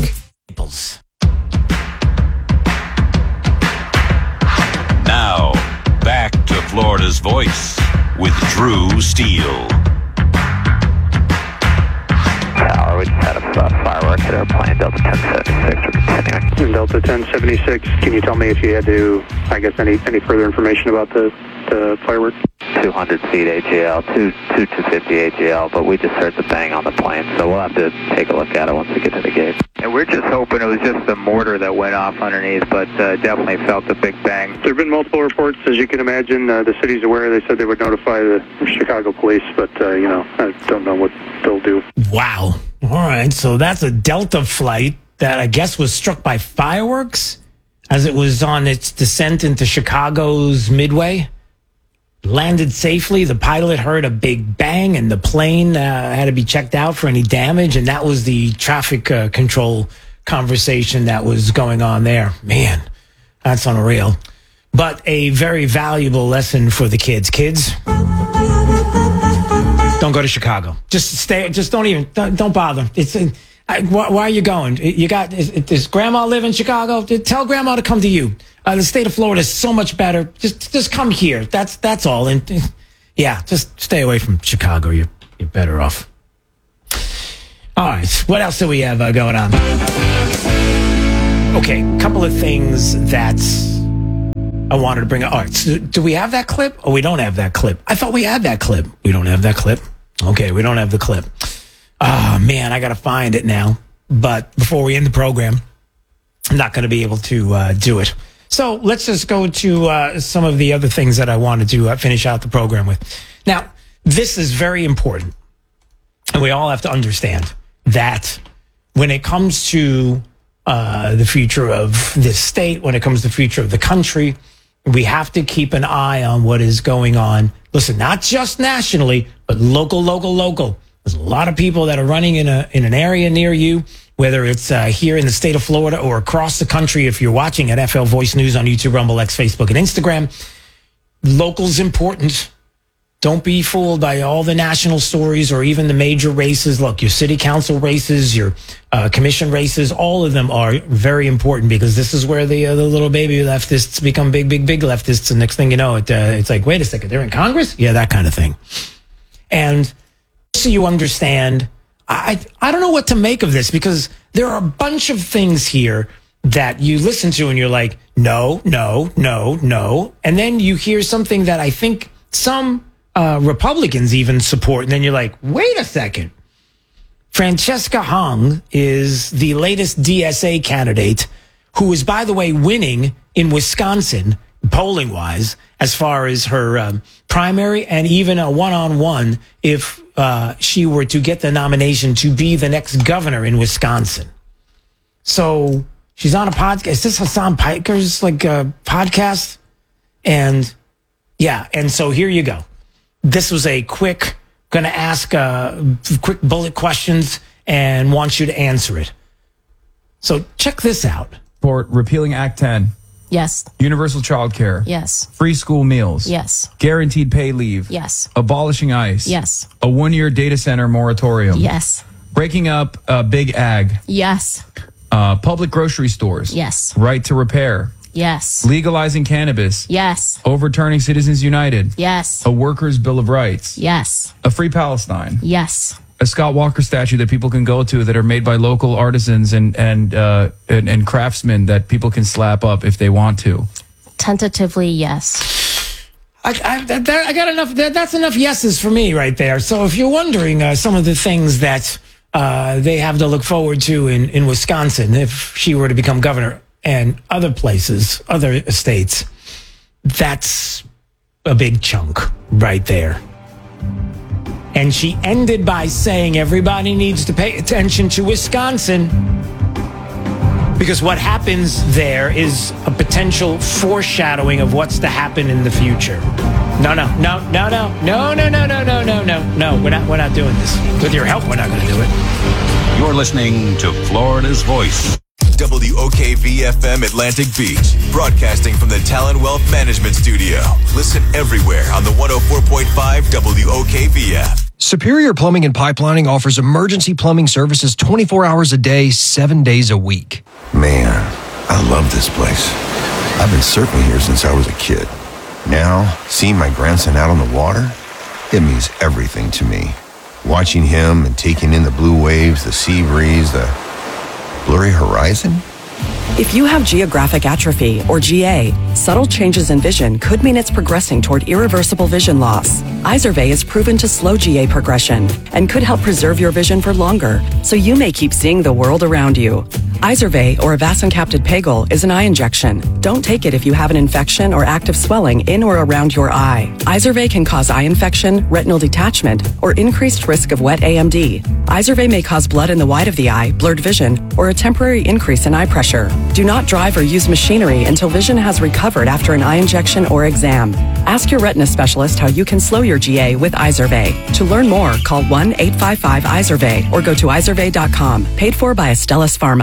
Now, back to Florida's Voice with Drew Steele. Tower, we just had a firework hit airplane, Delta 1076, we're continuing. Delta 1076, can you tell me if you had to, I guess, any further information about the firework? 200 feet AGL, 250 AGL, but we just heard the bang on the plane, so we'll have to take a look at it once we get to the gate. And we're just hoping it was just the mortar that went off underneath, but definitely felt the big bang. There have been multiple reports, as you can imagine. The city's aware. They said they would notify the Chicago police, but, I don't know what they'll do. Wow. All right, so that's a Delta flight that I guess was struck by fireworks as it was on its descent into Chicago's Midway. Landed safely. The pilot heard a big bang, and the plane had to be checked out for any damage, and that was the traffic control conversation that was going on there. Man, that's unreal. But a very valuable lesson for the kids. Kids, don't go to Chicago. Just stay. Just don't bother. Why are you going? Does Grandma live in Chicago? Tell Grandma to come to you. The state of Florida is so much better. Just come here. That's all. And yeah, just stay away from Chicago. You're better off. All right. What else do we have going on? Okay, a couple of things that I wanted to bring up. All right, so do we have that clip? Oh, we don't have that clip. I thought we had that clip. We don't have that clip. Okay, we don't have the clip. Oh, man, I got to find it now. But before we end the program, I'm not going to be able to do it. So let's just go to some of the other things that I wanted to finish out the program with. Now, this is very important. And we all have to understand that when it comes to the future of this state, when it comes to the future of the country, we have to keep an eye on what is going on. Listen, not just nationally, but local. There's a lot of people that are running in an area near you, whether it's here in the state of Florida or across the country. If you're watching at FL Voice News on YouTube, Rumble, X, Facebook, and Instagram, local's important. Don't be fooled by all the national stories or even the major races. Look, your city council races, your commission races, all of them are very important because this is where the little baby leftists become big leftists. And next thing you know, it's like, wait a second, they're in Congress? Yeah, that kind of thing. And so you understand, I don't know what to make of this because there are a bunch of things here that you listen to and you're like, no. And then you hear something that I think some Republicans even support, and then you're like, wait a second. Francesca Hong is the latest DSA candidate who is, by the way, winning in Wisconsin, polling-wise, as far as her primary and even a one-on-one if she were to get the nomination to be the next governor in Wisconsin. So she's on a podcast. Is this Hassan Piker's podcast? And yeah, and so here you go. This was a going to ask quick bullet questions and want you to answer it. So check this out. For repealing Act 10. Yes. Universal child care. Yes. Free school meals. Yes. Guaranteed pay leave. Yes. Abolishing ICE. Yes. A 1-year data center moratorium. Yes. Breaking up Big Ag. Yes. Public grocery stores. Yes. Right to repair. Yes. Legalizing cannabis. Yes. Overturning Citizens United. Yes. A workers' bill of rights. Yes. A free Palestine. Yes. A Scott Walker statue that people can go to that are made by local artisans and craftsmen that people can slap up if they want to. Tentatively, yes. I got enough. That's enough yeses for me right there. So if you're wondering some of the things that they have to look forward to in Wisconsin, if she were to become governor, and other places, other states, that's a big chunk right there. And she ended by saying everybody needs to pay attention to Wisconsin because what happens there is a potential foreshadowing of what's to happen in the future. No. We're not doing this. With your help, we're not going to do it. You're listening to Florida's Voice. WOKV-FM Atlantic Beach, broadcasting from the Talon Wealth Management Studio. Listen everywhere on the 104.5 WOKV app. Superior Plumbing and Pipelining offers emergency plumbing services 24 hours a day, 7 days a week. Man, I love this place. I've been surfing here since I was a kid. Now, seeing my grandson out on the water, it means everything to me. Watching him and taking in the blue waves, the sea breeze, the blurry horizon? If you have geographic atrophy, or GA, subtle changes in vision could mean it's progressing toward irreversible vision loss. Izervay is proven to slow GA progression and could help preserve your vision for longer, so you may keep seeing the world around you. Izervay, or avacincaptad pegol, is an eye injection. Don't take it if you have an infection or active swelling in or around your eye. Izervay can cause eye infection, retinal detachment, or increased risk of wet AMD. Izervay may cause blood in the white of the eye, blurred vision, or a temporary increase in eye pressure. Do not drive or use machinery until vision has recovered after an eye injection or exam. Ask your retina specialist how you can slow your GA with Izervay. To learn more, call 1-855-IZERVAY or go to izervay.com. Paid for by Astellas Pharma.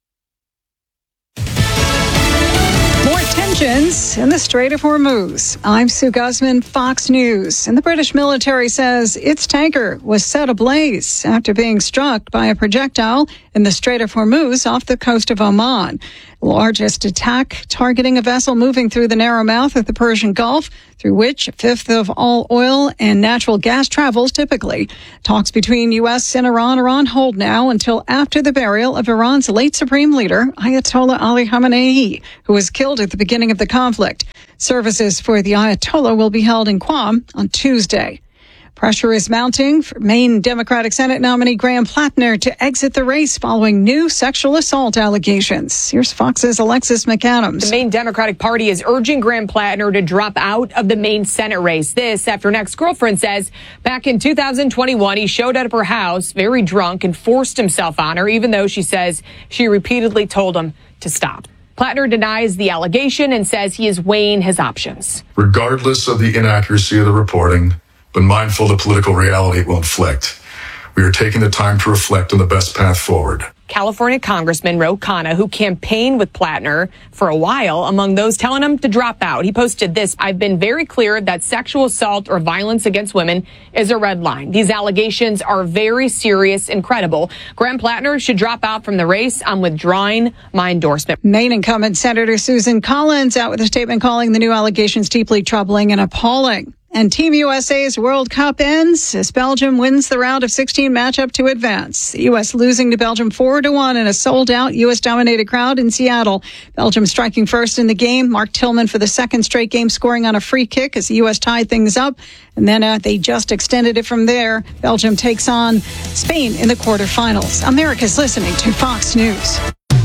More tensions in the Strait of Hormuz. I'm Sue Guzman, Fox News. And the British military says its tanker was set ablaze after being struck by a projectile in the Strait of Hormuz off the coast of Oman. Largest attack targeting a vessel moving through the narrow mouth of the Persian Gulf, through which a fifth of all oil and natural gas travels typically. Talks between U.S. and Iran are on hold now until after the burial of Iran's late supreme leader, Ayatollah Ali Khamenei, who was killed at the beginning of the conflict. Services for the Ayatollah will be held in Qom on Tuesday. Pressure is mounting for Maine Democratic Senate nominee Graham Plattner to exit the race following new sexual assault allegations. Here's Fox's Alexis McAdams. The Maine Democratic Party is urging Graham Plattner to drop out of the Maine Senate race. This after an ex-girlfriend says back in 2021, he showed up at her house very drunk and forced himself on her, even though she says she repeatedly told him to stop. Plattner denies the allegation and says he is weighing his options. Regardless of the inaccuracy of the reporting, but mindful of the political reality it will inflict, we are taking the time to reflect on the best path forward. California Congressman Ro Khanna, who campaigned with Plattner for a while, among those telling him to drop out. He posted this: "I've been very clear that sexual assault or violence against women is a red line. These allegations are very serious and credible. Graham Plattner should drop out from the race. I'm withdrawing my endorsement." Maine incumbent Senator Susan Collins out with a statement calling the new allegations deeply troubling and appalling. And Team USA's World Cup ends as Belgium wins the round of 16 matchup to advance. The U.S. losing to Belgium 4-1 in a sold-out U.S.-dominated crowd in Seattle. Belgium striking first in the game. Mark Tillman for the second straight game scoring on a free kick as the U.S. tied things up. And then they just extended it from there. Belgium takes on Spain in the quarterfinals. America's listening to Fox News.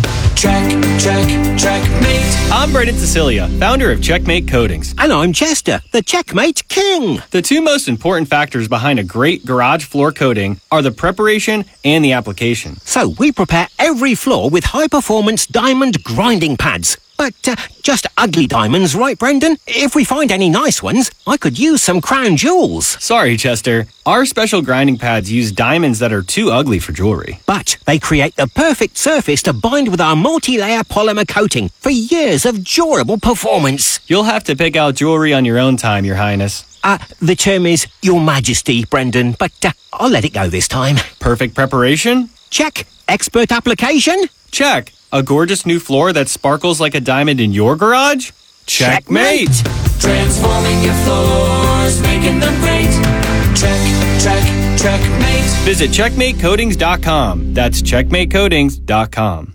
Checkmate. I'm Brendan Cecilia, founder of Checkmate Coatings. And I'm Chester, the Checkmate King. The two most important factors behind a great garage floor coating are the preparation and the application. So we prepare every floor with high-performance diamond grinding pads. But just ugly diamonds, right, Brendan? If we find any nice ones, I could use some crown jewels. Sorry, Chester. Our special grinding pads use diamonds that are too ugly for jewelry. But they create the perfect surface to bind with our multi-layer polymer coating for years of durable performance. You'll have to pick out jewelry on your own time, Your Highness. The term is Your Majesty, Brendan, but I'll let it go this time. Perfect preparation? Check. Expert application? Check. A gorgeous new floor that sparkles like a diamond in your garage? Checkmate! Transforming your floors, making them great. Checkmate. Visit checkmatecoatings.com. That's checkmatecoatings.com.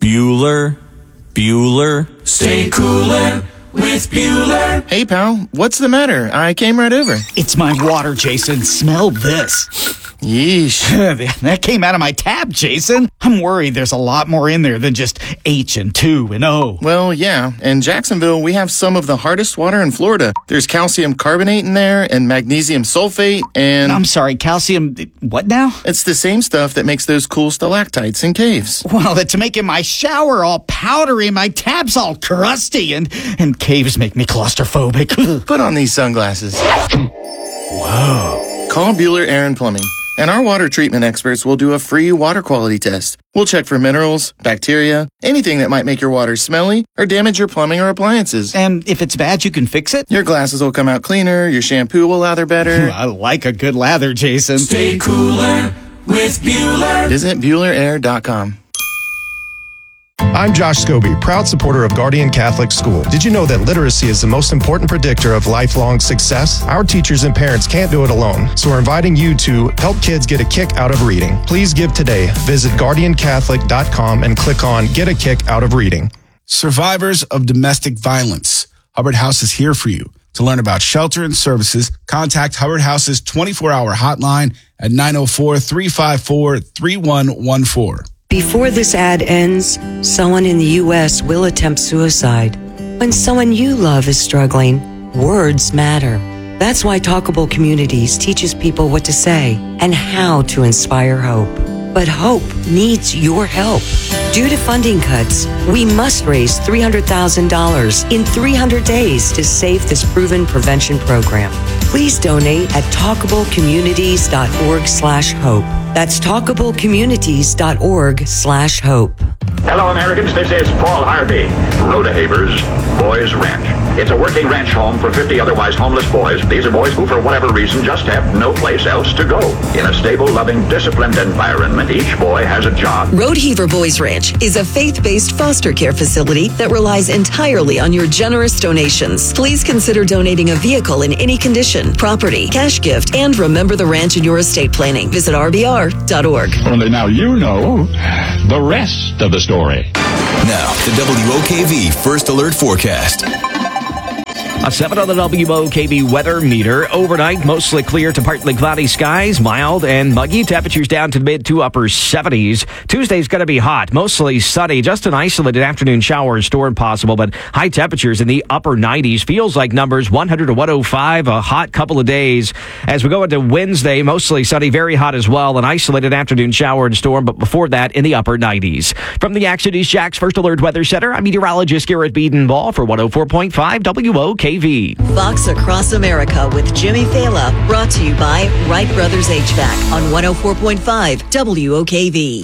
Bueller. Stay cooler with Bueller. Hey, pal, what's the matter? I came right over. It's my water, Jason. Smell this. Yeesh. That came out of my tap, Jason. I'm worried there's a lot more in there than just H and 2 and O. Well, yeah. In Jacksonville, we have some of the hardest water in Florida. There's calcium carbonate in there and magnesium sulfate and... I'm sorry, calcium... what now? It's the same stuff that makes those cool stalactites in caves. Well, it's making my shower all powdery, my tap's all crusty, and caves make me claustrophobic. Put on these sunglasses. Whoa. Call Bueller Air and Plumbing, and our water treatment experts will do a free water quality test. We'll check for minerals, bacteria, anything that might make your water smelly or damage your plumbing or appliances. And if it's bad, you can fix it? Your glasses will come out cleaner, your shampoo will lather better. I like a good lather, Jason. Stay cooler with Bueller. Visit BuellerAir.com. I'm Josh Scobie, proud supporter of Guardian Catholic School. Did you know that literacy is the most important predictor of lifelong success? Our teachers and parents can't do it alone, so we're inviting you to help kids get a kick out of reading. Please give today. Visit GuardianCatholic.com and click on Get a Kick Out of Reading. Survivors of domestic violence, Hubbard House is here for you. To learn about shelter and services, contact Hubbard House's 24-hour hotline at 904-354-3114. Before this ad ends, someone in the U.S. will attempt suicide. When someone you love is struggling, words matter. That's why Talkable Communities teaches people what to say and how to inspire hope. But hope needs your help. Due to funding cuts, we must raise $300,000 in 300 days to save this proven prevention program. Please donate at talkablecommunities.org/hope. That's talkablecommunities.org/hope. Hello, Americans. This is Paul Harvey, Rhoda Havers, Boys Ranch. It's a working ranch home for 50 otherwise homeless boys. These are boys who, for whatever reason, just have no place else to go. In a stable, loving, disciplined environment, each boy has a job. Roadheaver Boys Ranch is a faith-based foster care facility that relies entirely on your generous donations. Please consider donating a vehicle in any condition, property, cash gift, and remember the ranch in your estate planning. Visit rbr.org. Only now you know the rest of the story. Now, the WOKV First Alert Forecast. A 7 on the WOKV weather meter. Overnight, mostly clear to partly cloudy skies, mild and muggy. Temperatures down to the mid to upper 70s. Tuesday's going to be hot, mostly sunny. Just an isolated afternoon shower or storm possible, but high temperatures in the upper 90s. Feels like numbers 100 to 105, a hot couple of days. As we go into Wednesday, mostly sunny, very hot as well. An isolated afternoon shower and storm, but before that, in the upper 90s. From the Action News Jack's First Alert Weather Center, I'm meteorologist Garrett Beaton-Ball for 104.5 WOKV. Fox Across America with Jimmy Fala, brought to you by Wright Brothers HVAC on 104.5 WOKV.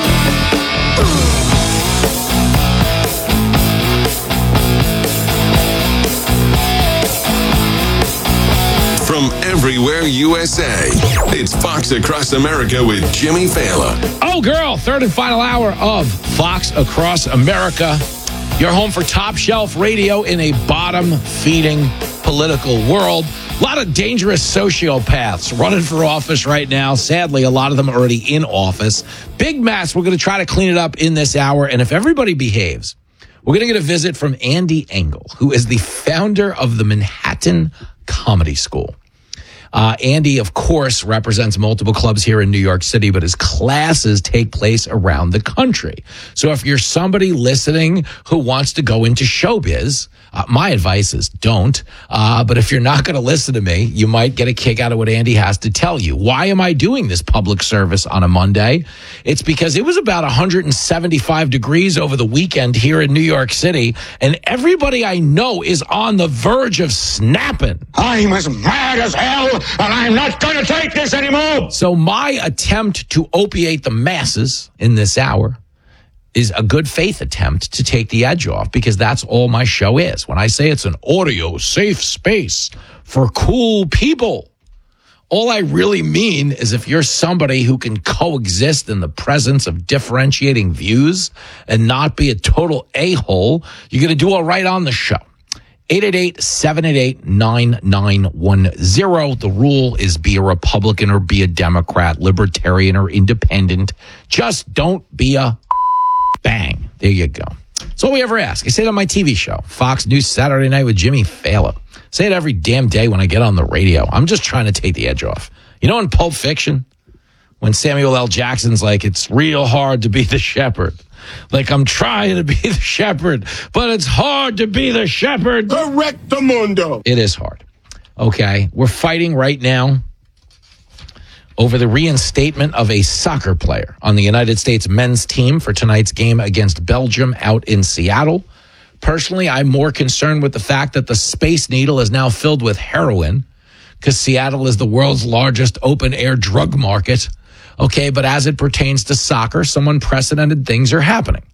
From everywhere USA, it's Fox Across America with Jimmy Fala. Oh, girl, third and final hour of Fox Across America. Your home for top shelf radio in a bottom-feeding political world. A lot of dangerous sociopaths running for office right now. Sadly, a lot of them already in office. Big mess. We're going to try to clean it up in this hour. And if everybody behaves, we're going to get a visit from Andy Engel, who is the founder of the Manhattan Comedy School. Andy, of course, represents multiple clubs here in New York City, but his classes take place around the country. So if you're somebody listening who wants to go into showbiz, my advice is don't. But if you're not going to listen to me, you might get a kick out of what Andy has to tell you. Why am I doing this public service on a Monday? It's because it was about 175 degrees over the weekend here in New York City, and everybody I know is on the verge of snapping. I'm as mad as hell, and I'm not going to take this anymore. So my attempt to opiate the masses in this hour is a good faith attempt to take the edge off, because that's all my show is. When I say it's an audio safe space for cool people, all I really mean is if you're somebody who can coexist in the presence of differentiating views and not be a total a-hole, you're going to do all right on the show. 888-788-9910. The rule is be a Republican or be a Democrat, Libertarian or Independent. Just don't be a bang. There you go. That's all we ever ask. I say it on my TV show, Fox News Saturday Night with Jimmy Fallon. Say it every damn day when I get on the radio. I'm just trying to take the edge off. You know, in Pulp Fiction, when Samuel L. Jackson's like, it's real hard to be the shepherd. Like, I'm trying to be the shepherd, but it's hard to be the shepherd. Correctamundo. It is hard. Okay, we're fighting right now over the reinstatement of a soccer player on the United States men's team for tonight's game against Belgium out in Seattle. Personally, I'm more concerned with the fact that the Space Needle is now filled with heroin, because Seattle is the world's largest open-air drug market. Okay, but as it pertains to soccer, some unprecedented things are happening.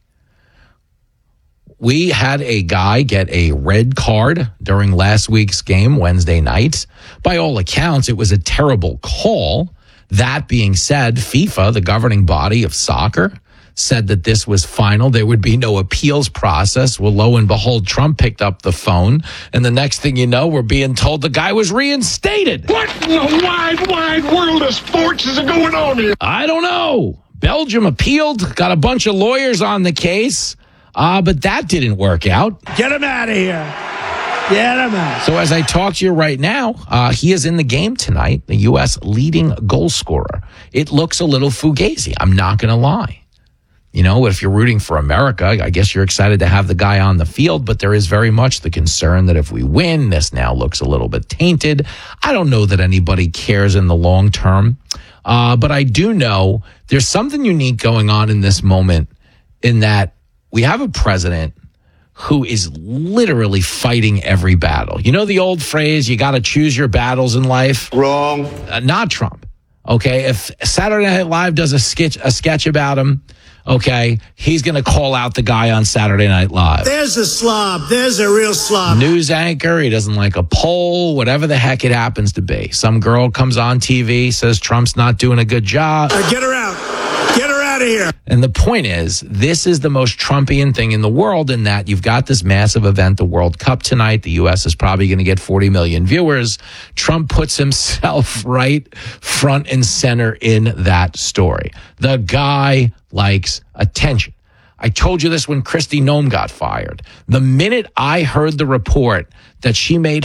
We had a guy get a red card during last week's game, Wednesday night. By all accounts, it was a terrible call. That being said, FIFA, the governing body of soccer, said that this was final. There would be no appeals process. Well, lo and behold, Trump picked up the phone, and the next thing you know, we're being told the guy was reinstated. What in the wide world of sports is going on here? I don't know. Belgium appealed, got a bunch of lawyers on the case, but that didn't work out. Get him out of here. Get him out. So as I talk to you right now, he is in the game tonight, the U.S. leading goal scorer. It looks a little fugazi. I'm not going to lie. You know, if you're rooting for America, I guess you're excited to have the guy on the field, but there is very much the concern that if we win, this now looks a little bit tainted. I don't know that anybody cares in the long term, but I do know there's something unique going on in this moment, in that we have a president who is literally fighting every battle. You know the old phrase, you got to choose your battles in life? Wrong. Not Trump. Okay, if Saturday Night Live does a sketch about him, Okay, he's going to call out the guy on Saturday Night Live. There's a slob. There's a real slob. News anchor. He doesn't like a poll, whatever the heck it happens to be. Some girl comes on TV, says Trump's not doing a good job. Get her out. Get her out of here. And the point is, this is the most Trumpian thing in the world in that you've got this massive event, the World Cup tonight. The U.S. is probably going to get 40 million viewers. Trump puts himself right front and center in that story. The guy likes attention. I told you this when Kristi Noem got fired. The minute I heard the report that she made